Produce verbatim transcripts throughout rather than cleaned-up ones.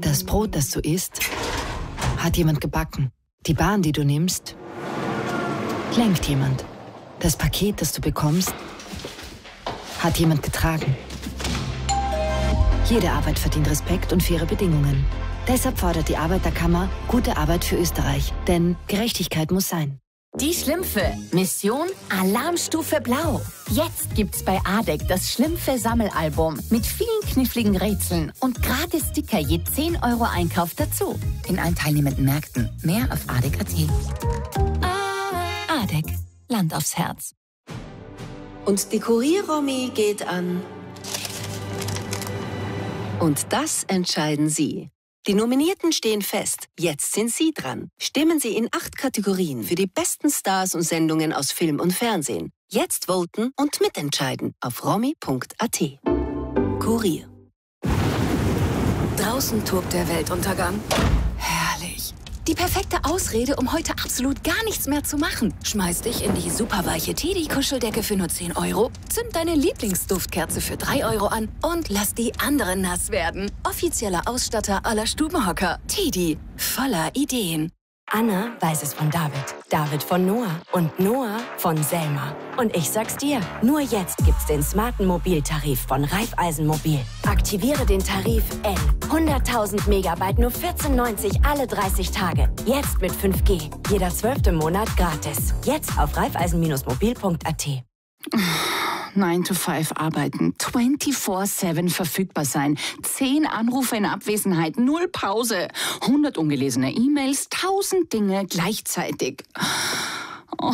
Das Brot, das du isst, hat jemand gebacken. Die Bahn, die du nimmst, lenkt jemand. Das Paket, das du bekommst, hat jemand getragen. Jede Arbeit verdient Respekt und faire Bedingungen. Deshalb fordert die Arbeiterkammer gute Arbeit für Österreich. Denn Gerechtigkeit muss sein. Die Schlümpfe. Mission Alarmstufe Blau. Jetzt gibt's bei Adek das Schlümpfe-Sammelalbum mit vielen kniffligen Rätseln und gratis Sticker je zehn Euro Einkauf dazu. In allen teilnehmenden Märkten. Mehr auf adek punkt at. Adek. Land aufs Herz. Und die Kurier-Romy geht an. Und das entscheiden Sie. Die Nominierten stehen fest. Jetzt sind Sie dran. Stimmen Sie in acht Kategorien für die besten Stars und Sendungen aus Film und Fernsehen. Jetzt voten und mitentscheiden auf romy punkt at. Kurier. Draußen tobt der Weltuntergang. Herrlich. Die perfekte Ausrede, um heute absolut gar nichts mehr zu machen. Schmeiß dich in die superweiche Teddy-Kuscheldecke für nur zehn Euro, zünd deine Lieblingsduftkerze für drei Euro an und lass die anderen nass werden. Offizieller Ausstatter aller Stubenhocker. Teddy, voller Ideen. Anna weiß es von David, David von Noah und Noah von Selma. Und ich sag's dir, nur jetzt gibt's den smarten Mobiltarif von Raiffeisenmobil. Aktiviere den Tarif N. hunderttausend Megabyte, nur vierzehn neunzig alle dreißig Tage. Jetzt mit fünf G. Jeder zwölfte Monat gratis. Jetzt auf raiffeisen mobil punkt at. nine to five arbeiten, vierundzwanzig sieben verfügbar sein, zehn Anrufe in Abwesenheit, null Pause, hundert ungelesene E-Mails, tausend Dinge gleichzeitig. Oh.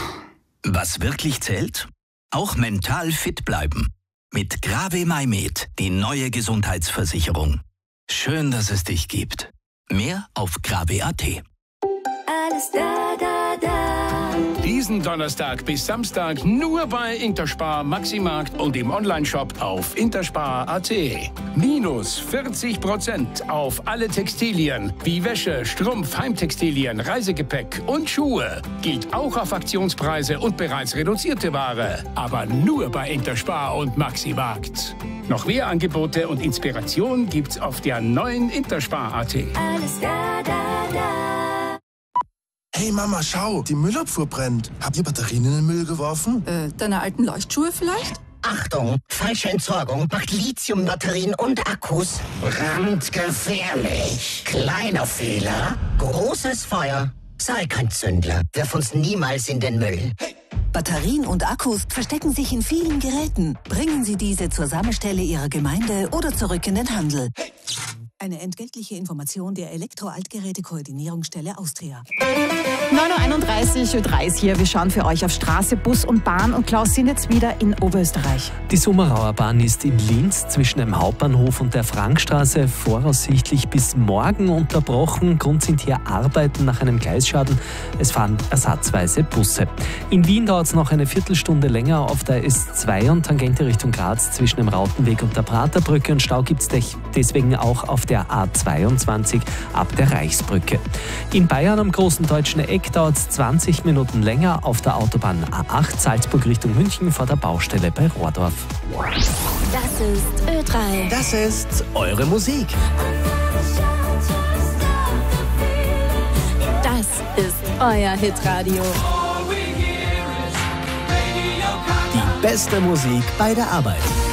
Was wirklich zählt? Auch mental fit bleiben. Mit Grave Maimed, die neue Gesundheitsversicherung. Schön, dass es dich gibt. Mehr auf grave punkt at. Alles da, da, da. Diesen Donnerstag bis Samstag nur bei Interspar Maximarkt und im Onlineshop auf interspar punkt at. Minus vierzig Prozent auf alle Textilien wie Wäsche, Strumpf, Heimtextilien, Reisegepäck und Schuhe. Gilt auch auf Aktionspreise und bereits reduzierte Ware. Aber nur bei Interspar und Maximarkt. Noch mehr Angebote und Inspiration gibt's auf der neuen interspar punkt at. Alles da, da, da. Hey Mama, schau, die Müllabfuhr brennt. Habt ihr Batterien in den Müll geworfen? Äh, deine alten Leuchtschuhe vielleicht? Achtung, falsche Entsorgung macht Lithiumbatterien und Akkus brandgefährlich. Kleiner Fehler, großes Feuer. Sei kein Zündler, wirf uns niemals in den Müll. Hey. Batterien und Akkus verstecken sich in vielen Geräten. Bringen Sie diese zur Sammelstelle Ihrer Gemeinde oder zurück in den Handel. Hey. Eine entgeltliche Information der Elektro-Altgeräte-Koordinierungsstelle Austria. neun Uhr einunddreißig, Ö drei ist hier. Wir schauen für euch auf Straße, Bus und Bahn. Und Klaus, sind jetzt wieder in Oberösterreich. Die Summerauer Bahn ist in Linz zwischen dem Hauptbahnhof und der Frankstraße voraussichtlich bis morgen unterbrochen. Grund sind hier Arbeiten nach einem Gleisschaden. Es fahren ersatzweise Busse. In Wien dauert es noch eine Viertelstunde länger auf der S zwei und Tangente Richtung Graz zwischen dem Rautenweg und der Praterbrücke. Und Stau gibt es deswegen auch auf der der A zweiundzwanzig ab der Reichsbrücke. In Bayern am Großen Deutschen Eck dauert es zwanzig Minuten länger auf der Autobahn A acht Salzburg Richtung München vor der Baustelle bei Rohrdorf. Das ist Ö drei. Das ist eure Musik. Das ist euer Hitradio. Die beste Musik bei der Arbeit.